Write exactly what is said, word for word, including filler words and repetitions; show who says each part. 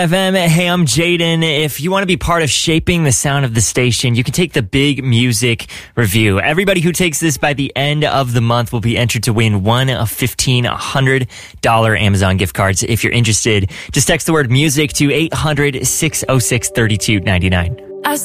Speaker 1: F M. Hey, I'm Jaden. If you want to be part of shaping the sound of the station, you can take the Big Music Review. Everybody who takes this by the end of the month will be entered to win one of fifteen one hundred dollars Amazon gift cards. If you're interested, just text the word music to eight hundred, six oh six, three two nine nine.